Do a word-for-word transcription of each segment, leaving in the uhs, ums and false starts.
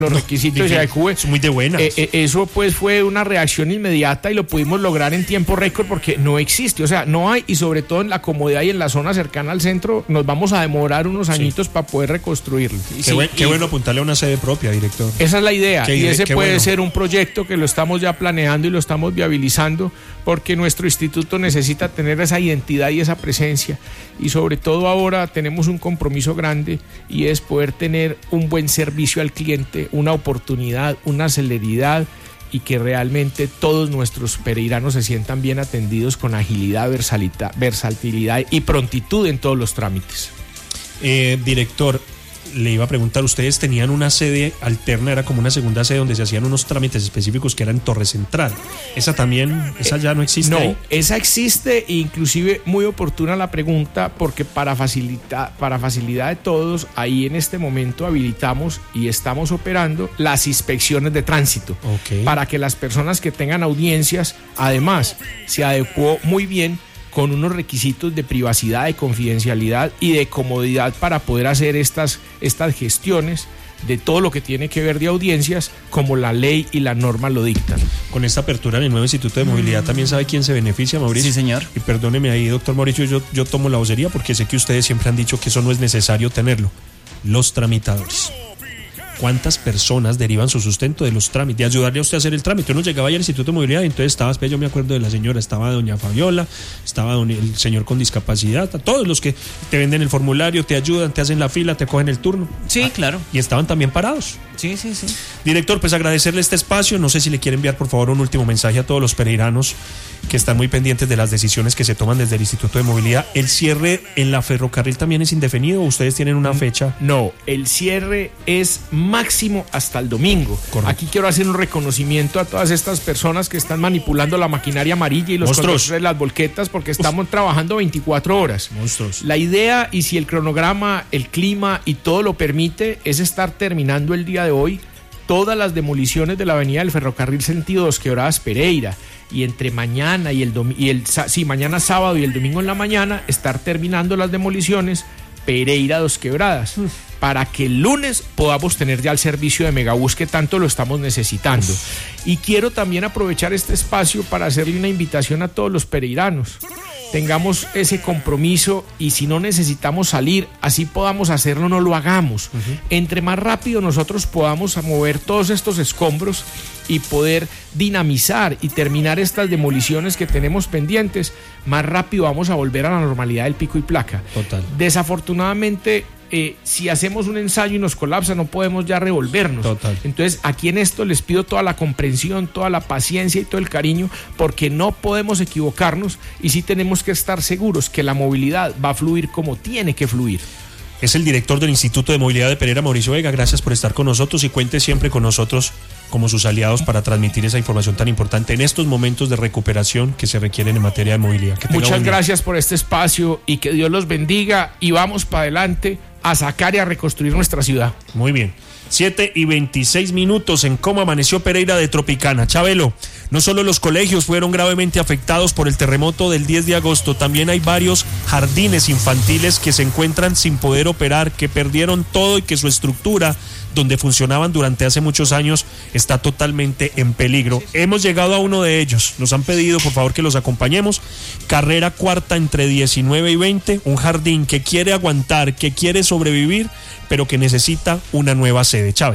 los no, requisitos se adecúe. Es muy de buenas. Eh, eh, eso pues fue una reacción inmediata y lo pudimos lograr en tiempo récord porque no existe, o sea, no hay, y sobre todo en la comodidad y en la zona cercana al centro nos vamos a demorar unos añitos sí. para poder reconstruirlo. Qué, sí, buen, qué bueno apuntarle a una sede propia, director. Esa es la idea qué, y ese puede bueno. ser un proyecto que lo estamos ya planeando y lo estamos viabilizando porque nuestro instituto necesita tener esa identidad y esa presencia y sobre todo ahora tenemos un compromiso grande y es poder tener un buen servicio al cliente, una oportunidad, una celeridad y que realmente todos nuestros pereiranos se sientan bien atendidos con agilidad, versatilidad y prontitud en todos los trámites. Eh, director, le iba a preguntar, ustedes tenían una sede alterna, era como una segunda sede donde se hacían unos trámites específicos que era en Torre Central. ¿Esa también, esa ya no existe? No, ahí? Esa existe e inclusive muy oportuna la pregunta porque para, facilita, para facilidad de todos, ahí en este momento habilitamos y estamos operando las inspecciones de tránsito. Okay. Para que las personas que tengan audiencias, además, se adecuó muy bien con unos requisitos de privacidad, de confidencialidad y de comodidad para poder hacer estas, estas gestiones de todo lo que tiene que ver de audiencias como la ley y la norma lo dictan. Con esta apertura en el nuevo Instituto de Movilidad, ¿también sabe quién se beneficia, Mauricio? Sí, señor. Y perdóneme ahí, doctor Mauricio, yo, yo tomo la vocería porque sé que ustedes siempre han dicho que eso no es necesario tenerlo. Los tramitadores. ¿Cuántas personas derivan su sustento de los trámites? De ayudarle a usted a hacer el trámite. Uno llegaba ahí al Instituto de Movilidad y entonces estaba, yo me acuerdo de la señora, estaba doña Fabiola, estaba don, el señor con discapacidad, todos los que te venden el formulario, te ayudan, te hacen la fila, te cogen el turno. Sí, ah, claro. Y estaban también parados. Sí, sí, sí. Director, pues agradecerle este espacio. No sé si le quiere enviar por favor un último mensaje a todos los pereiranos que están muy pendientes de las decisiones que se toman desde el Instituto de Movilidad. ¿El cierre en la ferrocarril también es indefinido o ustedes tienen una fecha? No, el cierre es máximo hasta el domingo. Correcto. Aquí quiero hacer un reconocimiento a todas estas personas que están manipulando la maquinaria amarilla y los controles de las volquetas porque estamos Uf. trabajando veinticuatro horas. Monstruos. La idea, y si el cronograma, el clima y todo lo permite, es estar terminando el día de hoy todas las demoliciones de la avenida del ferrocarril sentido Dos Quebradas Pereira y entre mañana y el domi- y el sí, mañana sábado y el domingo en la mañana estar terminando las demoliciones Pereira Dos Quebradas mm. para que el lunes podamos tener ya el servicio de Megabús que tanto lo estamos necesitando. Uf. Y quiero también aprovechar este espacio para hacerle una invitación a todos los pereiranos. Tengamos ese compromiso y si no necesitamos salir, así podamos hacerlo, no lo hagamos. Uh-huh. Entre más rápido nosotros podamos mover todos estos escombros y poder dinamizar y terminar estas demoliciones que tenemos pendientes, más rápido vamos a volver a la normalidad del pico y placa. Total. Desafortunadamente, Eh, si hacemos un ensayo y nos colapsa, no podemos ya revolvernos. Total. Entonces, aquí en esto les pido toda la comprensión, toda la paciencia y todo el cariño, porque no podemos equivocarnos y sí tenemos que estar seguros que la movilidad va a fluir como tiene que fluir. Es el director del Instituto de Movilidad de Pereira, Mauricio Vega. Gracias por estar con nosotros y cuente siempre con nosotros como sus aliados para transmitir esa información tan importante en estos momentos de recuperación que se requieren en materia de movilidad. Muchas gracias por este espacio y que Dios los bendiga y vamos para adelante a sacar y a reconstruir nuestra ciudad. Muy bien. siete y veintiséis minutos en cómo amaneció Pereira de Tropicana. Chabelo, no solo los colegios fueron gravemente afectados por el terremoto del diez de agosto, también hay varios jardines infantiles que se encuentran sin poder operar, que perdieron todo y que su estructura, donde funcionaban durante hace muchos años, está totalmente en peligro. Hemos llegado a uno de ellos, nos han pedido por favor que los acompañemos. Carrera cuarta entre diecinueve y veinte, un jardín que quiere aguantar, que quiere sobrevivir, pero que necesita una nueva sede. Chávez.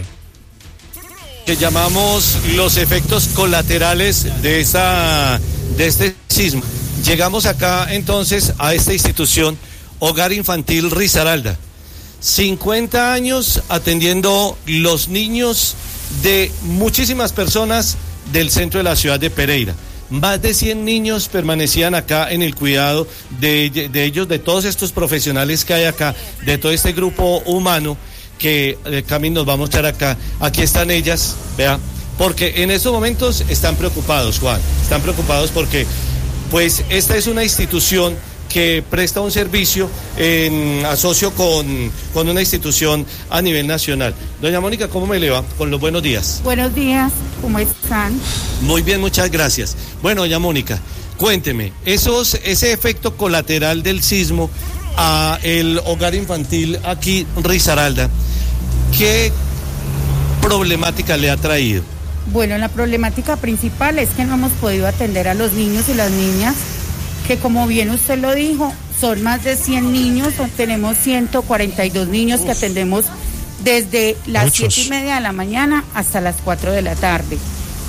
Que llamamos los efectos colaterales de, esta, de este sismo. Llegamos acá entonces a esta institución, Hogar Infantil Risaralda. cincuenta años atendiendo los niños de muchísimas personas del centro de la ciudad de Pereira. Más de cien niños permanecían acá en el cuidado de, de ellos, de todos estos profesionales que hay acá, de todo este grupo humano que eh, Camilo nos va a mostrar acá. Aquí están ellas, vea, porque en estos momentos están preocupados, Juan, están preocupados porque pues esta es una institución que presta un servicio en asocio con, con una institución a nivel nacional. Doña Mónica, ¿cómo me le va? Con los buenos días. Buenos días, ¿cómo están? Muy bien, muchas gracias. Bueno, doña Mónica, cuénteme, esos, ese efecto colateral del sismo a el hogar infantil aquí en Risaralda, ¿qué problemática le ha traído? Bueno, la problemática principal es que no hemos podido atender a los niños y las niñas, que como bien usted lo dijo, son más de cien niños, tenemos ciento cuarenta y dos niños que atendemos desde las Muchos. siete y media de la mañana hasta las cuatro de la tarde.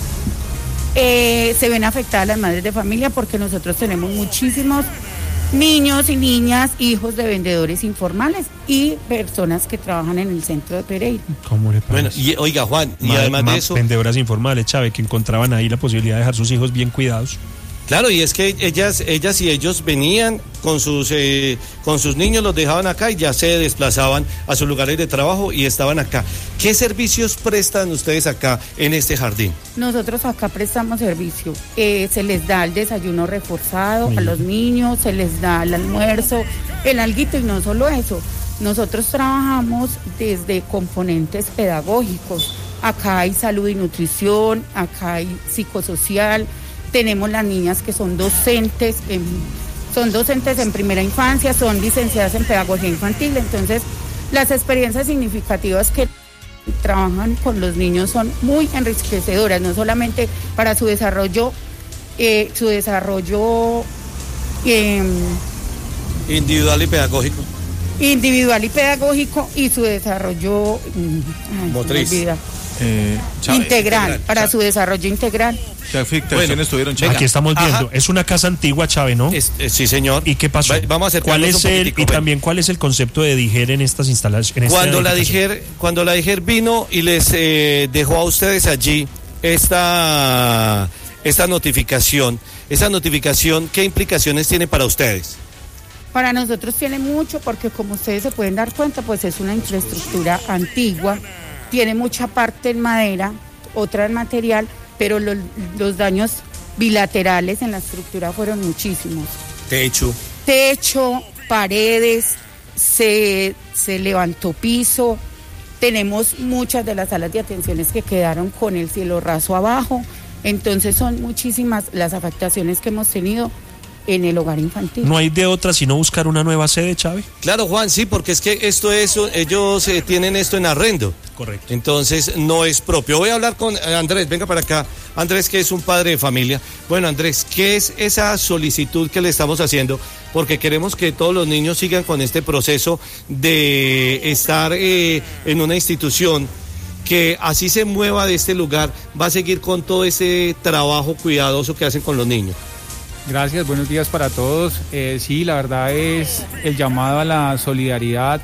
Eh, se ven afectadas las madres de familia porque nosotros tenemos muchísimos niños y niñas, hijos de vendedores informales y personas que trabajan en el centro de Pereira. ¿Cómo le Bueno, parece? y oiga, Juan, y Ma- además ma- de eso, vendedoras informales, Chávez, que encontraban ahí la posibilidad de dejar sus hijos bien cuidados. claro, y es que ellas, ellas y ellos venían con sus, eh, con sus niños, los dejaban acá y ya se desplazaban a sus lugares de trabajo y estaban acá. ¿Qué servicios prestan ustedes acá en este jardín? Nosotros acá prestamos servicio, eh, se les da el desayuno reforzado a los niños, se les da el almuerzo, el alguito, y no solo eso, nosotros trabajamos desde componentes pedagógicos, acá hay salud y nutrición, acá hay psicosocial, tenemos las niñas que son docentes, en, son docentes en primera infancia, son licenciadas en pedagogía infantil, entonces las experiencias significativas que trabajan con los niños son muy enriquecedoras, no solamente para su desarrollo, eh, su desarrollo eh, Individual y pedagógico. individual y pedagógico y su desarrollo mm, ay, Motriz. se me olvida. Eh, Chávez, integral, integral. para su desarrollo integral. ¿Qué afectaciones Bueno, tuvieron, Chávez? Aquí estamos ajá. viendo, es una casa antigua, Chávez, ¿no? Es- eh, sí, señor. ¿Y qué pasó? Va- vamos a ¿Cuál acercarnos es un el poquitico, y bueno. también cuál es el concepto de Diger en estas instalaciones? Cuando la Diger, cuando la Diger vino y les eh, dejó a ustedes allí esta, esta notificación, esa notificación, ¿qué implicaciones tiene para ustedes? Para nosotros tiene mucho porque como ustedes se pueden dar cuenta, pues es una infraestructura antigua, tiene mucha parte en madera, otra en material, pero lo- los daños bilaterales en la estructura fueron muchísimos. Techo. Techo, paredes, se, se levantó piso, tenemos muchas de las salas de atenciones que quedaron con el cielo raso abajo, entonces son muchísimas las afectaciones que hemos tenido en el hogar infantil. No hay de otra sino buscar una nueva sede, Chávez. Claro, Juan, sí, porque es que esto es, ellos eh, tienen esto en arrendo. Correcto. Entonces no es propio. Voy a hablar con eh, Andrés, venga para acá. Andrés, que es un padre de familia. Bueno, Andrés, ¿qué es esa solicitud que le estamos haciendo? Porque queremos que todos los niños sigan con este proceso de estar eh, en una institución que así se mueva de este lugar, va a seguir con todo ese trabajo cuidadoso que hacen con los niños. Gracias, buenos días para todos. Eh, sí, la verdad es el llamado a la solidaridad,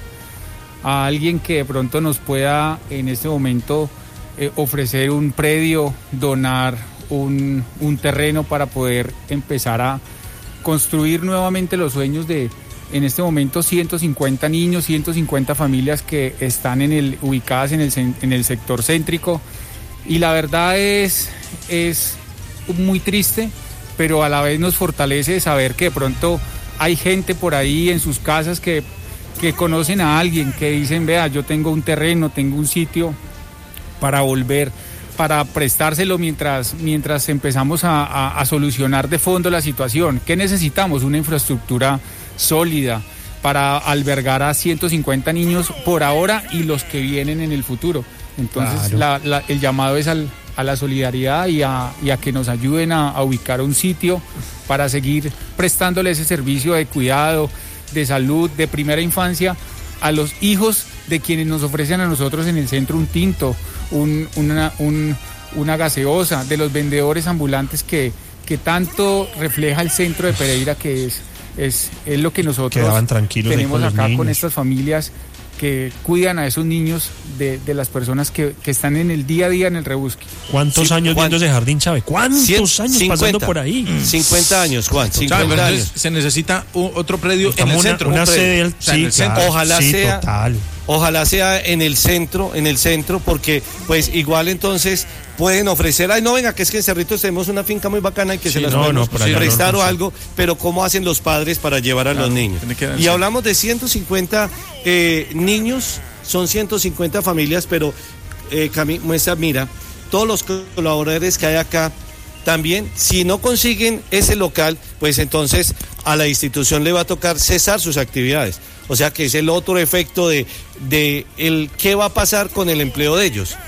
a alguien que de pronto nos pueda en este momento eh, ofrecer un predio, donar un, un terreno para poder empezar a construir nuevamente los sueños de, en este momento, ciento cincuenta niños, ciento cincuenta familias que están en el, ubicadas en el, cen- en el sector céntrico. Y la verdad es, es muy triste, pero a la vez nos fortalece saber que de pronto hay gente por ahí en sus casas que, que conocen a alguien, que dicen, vea, yo tengo un terreno, tengo un sitio para volver, para prestárselo mientras, mientras empezamos a, a, a solucionar de fondo la situación. ¿Qué necesitamos? Una infraestructura sólida para albergar a ciento cincuenta niños por ahora y los que vienen en el futuro. Entonces Claro. la, la, el llamado es al, a la solidaridad y a, y a que nos ayuden a, a ubicar un sitio para seguir prestándole ese servicio de cuidado, de salud, de primera infancia a los hijos de quienes nos ofrecen a nosotros en el centro un tinto, un, una, un, una gaseosa, de los vendedores ambulantes que, que tanto refleja el centro de Pereira, que es, es, es lo que nosotros Quedaban tranquilos ahí tenemos con los acá con niños. estas familias que cuidan a esos niños de, de las personas que, que están en el día a día en el rebusque. ¿Cuántos Sí, años Juan. viendo ese jardín, Chávez? ¿Cuántos Cien- años cincuenta. pasando por ahí? cincuenta años, Juan, Chávez, cincuenta pero años. entonces se necesita un- otro predio en Estamos el una- centro. Una un predio. sede, O sea, en sí, el centro. claro, Ojalá sí, sea- total. Ojalá sea en el centro, en el centro, porque pues igual entonces pueden ofrecer, ay no venga, que es que en Cerritos tenemos una finca muy bacana y que Sí, se las no, podemos no, por allá prestar no, o no sé. algo, pero ¿cómo hacen los padres para llevar a Claro, los niños? tiene que dar Y el hablamos de ciento cincuenta eh, niños, son ciento cincuenta familias, pero eh, Cami, muestra, mira, todos los colaboradores que hay acá, también, si no consiguen ese local, pues entonces a la institución le va a tocar cesar sus actividades. O sea que es el otro efecto de, de el qué va a pasar con el empleo de ellos.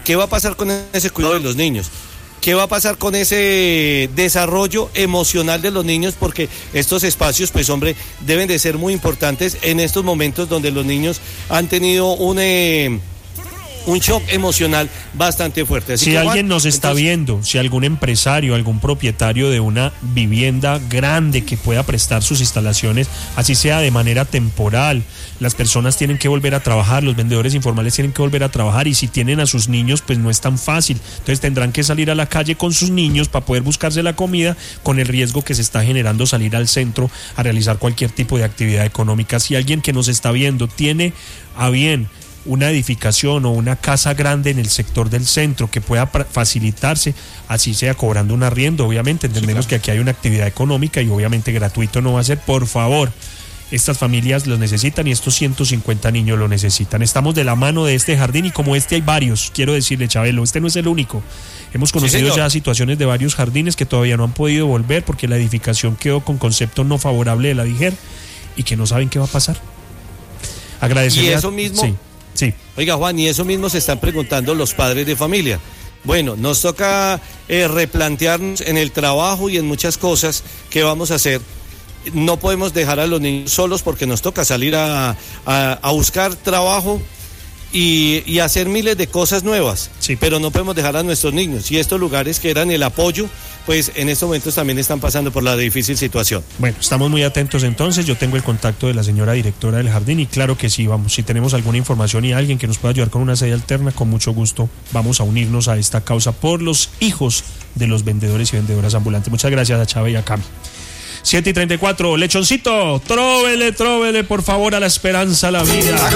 ¿Qué va a pasar con ese cuidado de los niños? ¿Qué va a pasar con ese desarrollo emocional de los niños? Porque estos espacios, pues hombre, deben de ser muy importantes en estos momentos donde los niños han tenido un, eh, un shock emocional bastante fuerte. Así si que, alguien Juan, nos está entonces, viendo, si algún empresario, algún propietario de una vivienda grande que pueda prestar sus instalaciones, así sea de manera temporal, las personas tienen que volver a trabajar, los vendedores informales tienen que volver a trabajar, y si tienen a sus niños, pues no es tan fácil. Entonces tendrán que salir a la calle con sus niños para poder buscarse la comida, con el riesgo que se está generando salir al centro a realizar cualquier tipo de actividad económica. Si alguien que nos está viendo tiene a bien una edificación o una casa grande en el sector del centro que pueda facilitarse, así sea cobrando un arriendo, obviamente entendemos sí, claro, que aquí hay una actividad económica y obviamente gratuito no va a ser, por favor, estas familias los necesitan y estos ciento cincuenta niños lo necesitan. Estamos de la mano de este jardín y como este hay varios, quiero decirle, Chabelo, este no es el único. Hemos conocido sí, ya situaciones de varios jardines que todavía no han podido volver porque la edificación quedó con concepto no favorable de la DIGER y que no saben qué va a pasar. Agradecerle y eso a... mismo... Sí. Sí. Oiga, Juan, y eso mismo se están preguntando los padres de familia. Bueno, nos toca eh, replantearnos en el trabajo y en muchas cosas que vamos a hacer. No podemos dejar a los niños solos porque nos toca salir a, a, a buscar trabajo y, y hacer miles de cosas nuevas. Sí. Pero no podemos dejar a nuestros niños. Y estos lugares que eran el apoyo, pues en estos momentos también están pasando por la difícil situación. Bueno, estamos muy atentos entonces. Yo tengo el contacto de la señora directora del jardín y claro que sí, vamos, si tenemos alguna información y alguien que nos pueda ayudar con una sede alterna, con mucho gusto vamos a unirnos a esta causa por los hijos de los vendedores y vendedoras ambulantes. Muchas gracias a Chávez y a Cami. siete y treinta y cuatro, Lechoncito, tróvele, tróvele por favor a la esperanza, a la vida.